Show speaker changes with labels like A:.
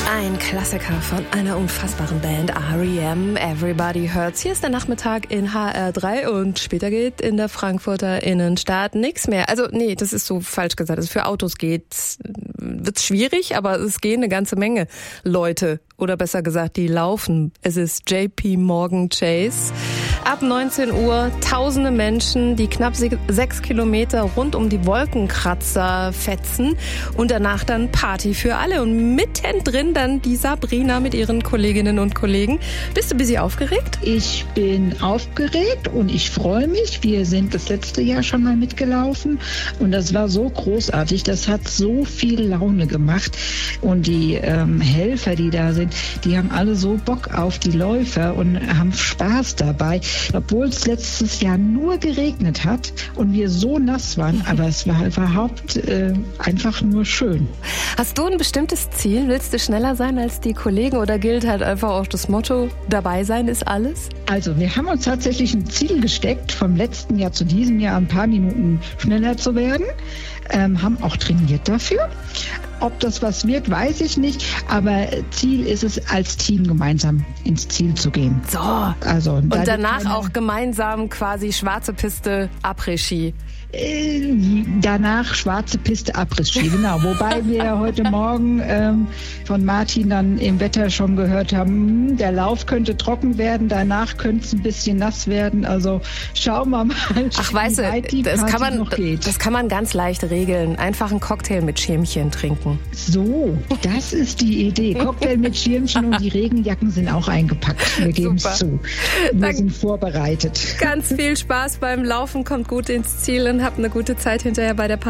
A: Ein Klassiker von einer unfassbaren Band, R.E.M., Everybody Hurts. Hier ist der Nachmittag in HR3 und später geht in der Frankfurter Innenstadt nichts mehr. Also nee, das ist so falsch gesagt. Also für Autos wird's schwierig, aber es gehen eine ganze Menge Leute. Oder besser gesagt, die laufen. Es ist JP Morgan Chase. Ab 19 Uhr tausende Menschen, die knapp 6 Kilometer rund um die Wolkenkratzer fetzen und danach dann Party für alle. Und mittendrin dann die Sabrina mit ihren Kolleginnen und Kollegen. Bist du ein bisschen aufgeregt?
B: Ich bin aufgeregt und ich freue mich. Wir sind das letzte Jahr schon mal mitgelaufen und das war so großartig. Das hat so viel Laune gemacht. Und die Helfer, die da sind, die haben alle so Bock auf die Läufer und haben Spaß dabei. Obwohl es letztes Jahr nur geregnet hat und wir so nass waren, aber es war überhaupt einfach nur schön.
A: Hast du ein bestimmtes Ziel? Willst du schneller sein als die Kollegen oder gilt halt einfach auch das Motto, dabei sein ist alles?
B: Also wir haben uns tatsächlich ein Ziel gesteckt, vom letzten Jahr zu diesem Jahr ein paar Minuten schneller zu werden, haben auch trainiert dafür. Ob das was wird, weiß ich nicht, aber Ziel ist es, als Team gemeinsam ins Ziel zu gehen.
A: So,
B: also,
A: und danach auch gemeinsam quasi schwarze Piste, Après-Ski.
B: Danach schwarze Piste, Abriss-Ski, genau. Wobei wir heute Morgen von Martin dann im Wetter schon gehört haben, der Lauf könnte trocken werden, danach könnte es ein bisschen nass werden. Also schauen wir mal,
A: ach, weißt du, das kann man ganz leicht regeln. Einfach einen Cocktail mit Schirmchen trinken.
B: So, das ist die Idee. Cocktail mit Schirmchen und die Regenjacken sind auch eingepackt. Wir geben es zu. Wir sind vorbereitet.
A: Ganz viel Spaß beim Laufen, kommt gut ins Ziel und habt eine gute Zeit hinterher bei der